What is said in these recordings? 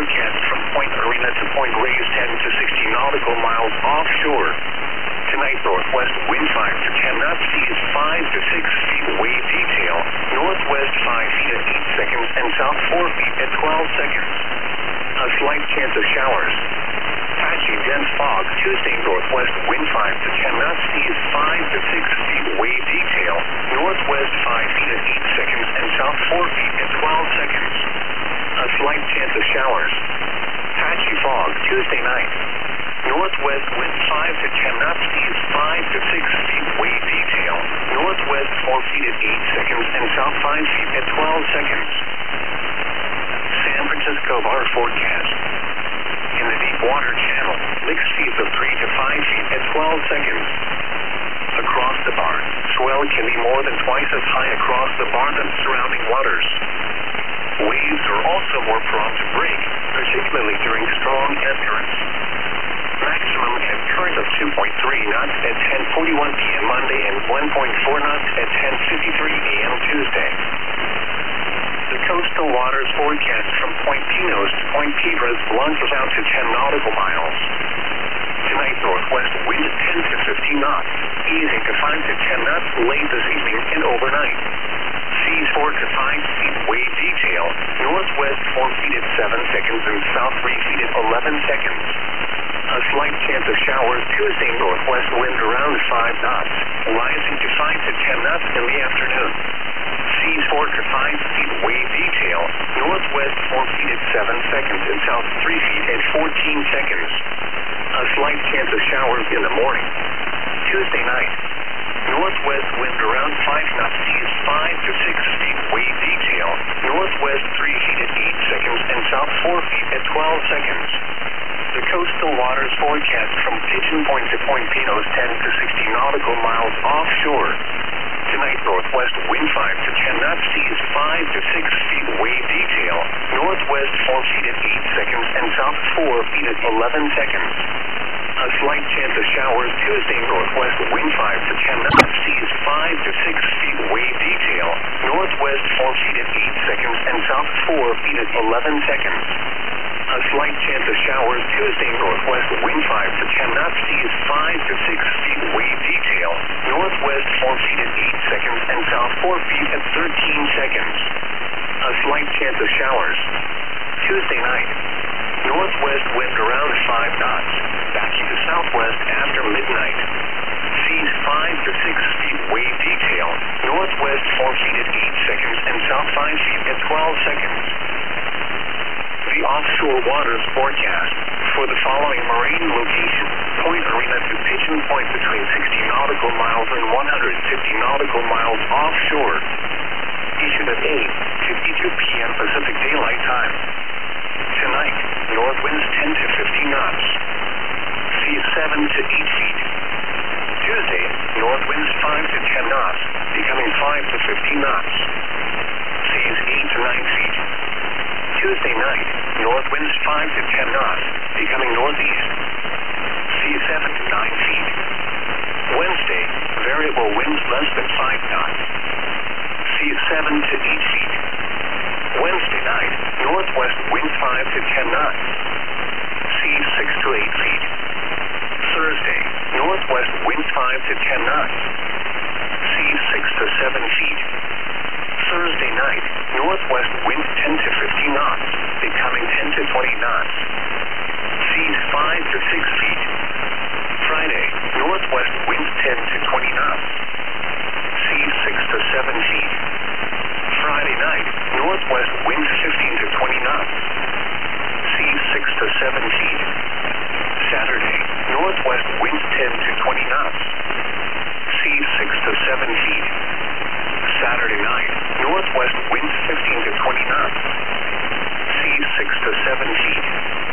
forecast from Point Arena to Point Reyes 10 to 60 nautical miles offshore. Tonight, northwest wind 5 to 10 knots, seas 5 to 6 feet, wave detail, northwest 5 feet at 8 seconds and south 4 feet at 12 seconds. A slight chance of showers. Patchy dense fog. Tuesday, northwest wind 5 to 10 knots, seas 5 to 6 feet, wave detail, northwest 5 feet at 8 seconds and south 4 feet at 12 seconds. A slight chance of showers. Patchy fog. Tuesday night. Northwest wind 5 to 10 knots, seas 5 to 6 feet, wave detail, northwest 4 feet at 8 seconds and south 5 feet at 12 seconds. San Francisco bar forecast. In the deep water channel, mixed seas of 3 to 5 feet at 12 seconds. Across the bar, swell can be more than twice as high across the bar than surrounding waters. Waves are also more prone to break, particularly during strong ebb currents. Maximum ebb current of 2.3 knots at 10:41 p.m. Monday and 1.4 knots at 10:53 a.m. Tuesday. The coastal waters forecast from Point Pinos to Point Piedras launches out to 10 nautical miles. Tonight, northwest wind 10 to 15 knots, easing to 5 to 10 knots late this evening and overnight. Seas 4 to 5 feet, wave detail, northwest 4 feet at 7 seconds and south 3 feet at 11 seconds. A slight chance of showers. Tuesday, northwest wind around 5 knots, rising to 5 to 10 knots in the afternoon. Seas 4 to 5 feet, wave detail, northwest 4 feet at 7 seconds and south 3 feet at 14 seconds. A slight chance of showers in the morning. Tuesday night. Northwest wind around 5 knots, seas 5 to 6 feet, wave detail, northwest 3 feet at 8 seconds and south 4 feet at 12 seconds. The coastal waters forecast from Pigeon Point to Point Pinos 10 to 60 nautical miles offshore. Tonight, northwest wind 5 to 10 knots, seas 5 to 6 feet, wave detail, northwest 4 feet at 8 seconds and south 4 feet at 11 seconds. A slight chance of showers. Tuesday, northwest wind 5 to 10 knots, seas 5 to 6 feet, wave detail, northwest 4 feet at 8 seconds and south 4 feet at 11 seconds. A slight chance of showers. Tuesday, northwest wind 5 to 10 knots, seas 5 to 6 feet, wave detail, northwest 4 feet at 8 seconds and south 4 feet at 13 seconds. A slight chance of showers. Tuesday night. Northwest wind around 5 knots, backing to southwest after midnight. Seas 5 to 6 feet, wave detail, northwest 4 feet at 8 seconds and south 5 feet at 12 seconds. The offshore waters forecast for the following marine location: Point Arena to Pigeon Point between 60 nautical miles and 150 nautical miles offshore. Issued at 8:52 p.m. Pacific Daylight Time. Tonight, north winds 10 to 15 knots. Seas 7 to 8 feet. Tuesday, north winds 5 to 10 knots, becoming 5 to 15 knots. Seas 8 to 9 feet. Tuesday night, north winds 5 to 10 knots, becoming northeast. Seas 7 to 9 feet. Wednesday, variable winds less than 5 knots. Seas 7 to 8 feet. Wednesday night, northwest wind 5 to 10 knots. Seas 6 to 8 feet. Thursday, northwest wind 5 to 10 knots. Seas 6 to 7 feet. Thursday night, northwest wind 10 to 15 knots, becoming 10 to 20 knots. Seas 5 to 6 feet. Friday, northwest wind 10 to 20 knots. Seas 6 to 7 feet. Friday night, northwest wind 15 to 20 knots. Seas 6 to 7 feet. Saturday, northwest wind 10 to 20 knots. Seas 6 to 7 feet. Saturday night, northwest wind 15 to 20 knots. Seas 6 to 7 feet.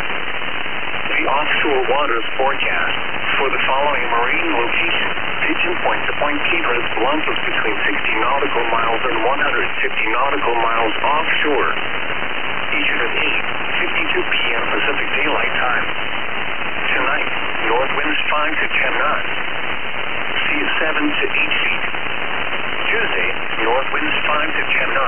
The offshore waters forecast for the following marine location: Pigeon Point to Point Piedras launches between 60 nautical miles and 150 nautical miles offshore. Issued at 8:52 p.m. Pacific Daylight Time. Tonight, north winds 5 to 10 knots. Seas 7 to 8 feet. Tuesday, north winds 5 to 10 knots.